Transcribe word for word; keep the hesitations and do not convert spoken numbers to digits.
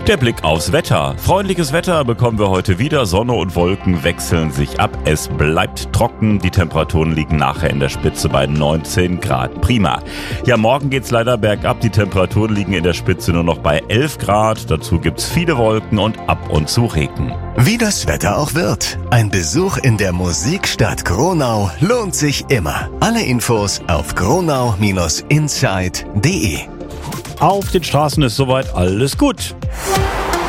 Der Blick aufs Wetter. Freundliches Wetter bekommen wir heute wieder. Sonne und Wolken wechseln sich ab. Es bleibt trocken. Die Temperaturen liegen nachher in der Spitze bei neunzehn Grad. Prima. Ja, morgen geht's leider bergab. Die Temperaturen liegen in der Spitze nur noch bei elf Grad. Dazu gibt's viele Wolken und ab und zu Regen. Wie das Wetter auch wird, ein Besuch in der Musikstadt Gronau lohnt sich immer. Alle Infos auf gronau Bindestrich insight punkt de. Auf den Straßen ist soweit alles gut.